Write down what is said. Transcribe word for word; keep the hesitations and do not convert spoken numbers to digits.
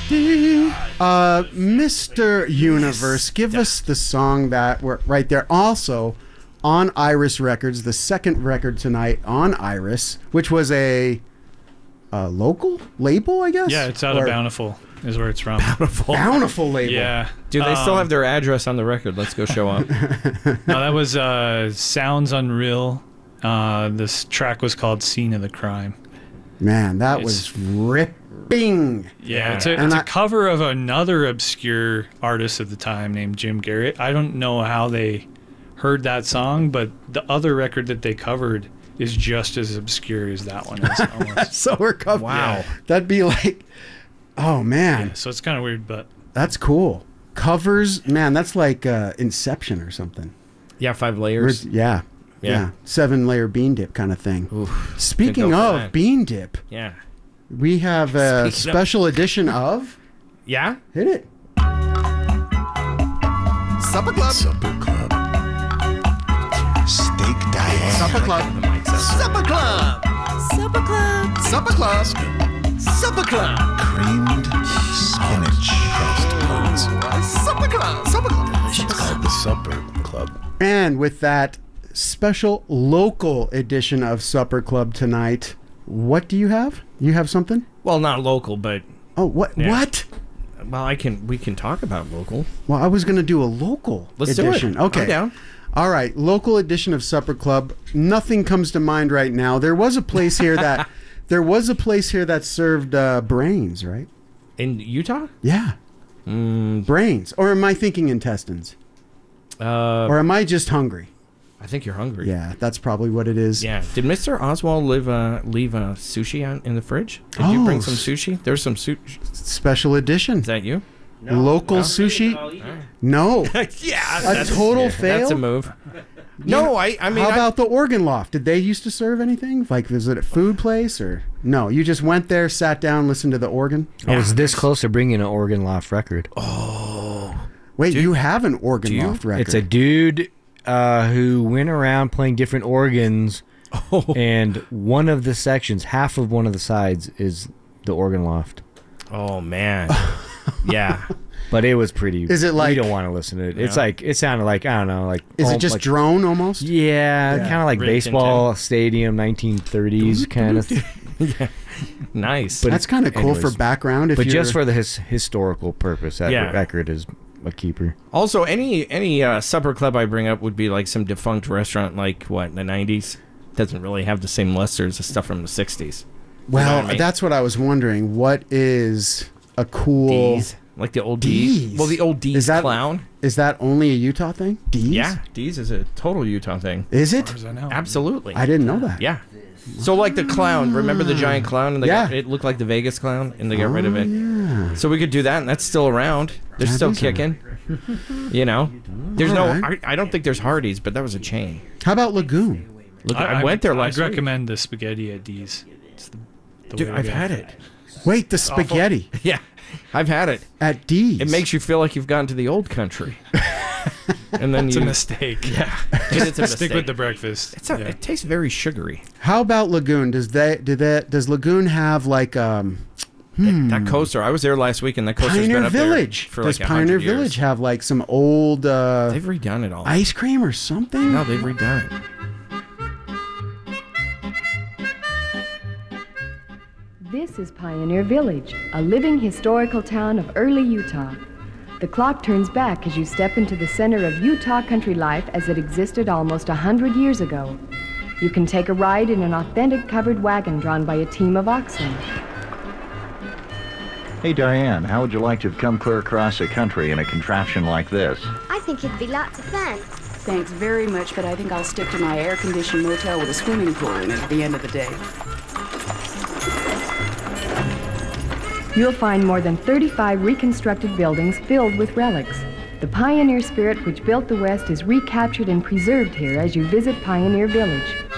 Uh, Mister Universe, give Yeah. us the song that we're right there. Also, on Iris Records, the second record tonight on Iris, which was a, a local label, I guess? Yeah, it's out Or of Bountiful is where it's from. Bountiful. Bountiful label. Yeah. Do they still Um, have their address on the record? Let's go show up. No, that was uh, Sounds Unreal. Uh, this track was called Scene of the Crime. Man, that It's- was ripping. Yeah, it's a, And it's a I- cover of another obscure artist at the time named Jim Garrett. I don't know how they heard that song, but the other record that they covered is just as obscure as that one is. Almost. So we're covered. Wow. That'd be like, oh, man. Yeah, so it's kind of weird, but That's cool. Covers, man, that's like uh, Inception or something. Yeah, five We're- layers. yeah, yeah. Yeah. Seven layer bean dip kind of thing. Oof. Speaking Could go for of that. bean dip, Yeah. we have a Speaking of- special edition of. Yeah? Hit it. Supper Club. Supper Club. Steak Diane. Supper Club. Supper Club. Supper Club. Supper Club. Supper Club. Creamed spinach crust buns. Supper Club. Supper Club. It's called the Supper Club. And with that special local edition of Supper Club tonight, what do you have? You have something? Well, not local, but Oh, what? Yeah. What? well, I can. We can talk about local. Well, I was going to do a local Let's do it. edition. Okay. I'm down. All right, local edition of Supper Club. Nothing comes to mind right now. There was a place here that there was a place here that served uh, brains, right? In Utah? Yeah, Mm, brains. Or am I thinking intestines? uh, Or am I just hungry? I think you're hungry. Yeah, that's probably what it is. Yeah. Did Mister Oswald live, uh, leave uh, sushi out in the fridge? Did you Oh, bring some s- sushi? There's some sushi. Special edition. Is that you? Local sushi? No. yeah. A total fail? That's a move. No, I. I mean, How I- about the Organ Loft? Did they used to serve anything? Like, was it a food place or no? You just went there, sat down, listened to the organ. I was this close to bringing an Organ Loft record. Wait, you have an Organ you? Loft record? It's a dude uh, who went around playing different organs, Oh. and one of the sections, half of one of the sides, is the Organ Loft. Oh man. yeah. But it was pretty. Is it like- You don't want to listen to it. It's Yeah. like it sounded like I don't know, like Is oh, it just like, drone almost? Yeah, Yeah. kind of like Rin Tin baseball stadium, nineteen thirties kind of. Nice. But That's kind of cool anyways. for background. If But you're, just for the his, historical purpose, that Yeah. record is a keeper. Also, any any uh, supper club I bring up would be like some defunct restaurant, like what in the nineties. Doesn't really have the same luster as the stuff from the sixties. well, you know what I mean? that's what I was wondering. What is a cool? D's, like the old D's. D's? Well, the old D's Is that clown. Is that only a Utah thing? D's? Yeah, D's is a total Utah thing. Is as it? far as I know. Absolutely. I didn't know that. Yeah. So like the clown, remember the giant clown? And they Yeah. got, it looked like the Vegas clown, and they got rid of it. Yeah. So we could do that, and that's still around. They're That still is kicking. You know, there's All no. right. I, I don't think there's Hardee's, but that was a chain. How about Lagoon? Look, I, went there last I'd week. recommend the spaghetti at D's. It's the, the Dude, way to I've go. had it. Wait, the spaghetti Yeah, I've had it. at D's. It makes you feel like you've gone to the old country. And then It's you. a mistake. Yeah, it's a Stick mistake. with the breakfast. It's a, yeah. It tastes very sugary. How about Lagoon? Does they do that? Does Lagoon have like um That, that coaster. I was there last week, and that coaster's Pioneer been up Village? there for Does like a Pioneer hundred years. Village have like some old uh, They've redone it all. ice cream or something? No, they've redone it. This is Pioneer Village, a living historical town of early Utah. The clock turns back as you step into the center of Utah country life as it existed almost a hundred years ago. You can take a ride in an authentic covered wagon drawn by a team of oxen. Hey Diane, how would you like to have come clear across the country in a contraption like this? I think it'd be lots of fun. Thanks very much, but I think I'll stick to my air-conditioned motel with a swimming pool in it at the end of the day. You'll find more than thirty-five reconstructed buildings filled with relics. The pioneer spirit which built the West is recaptured and preserved here as you visit Pioneer Village.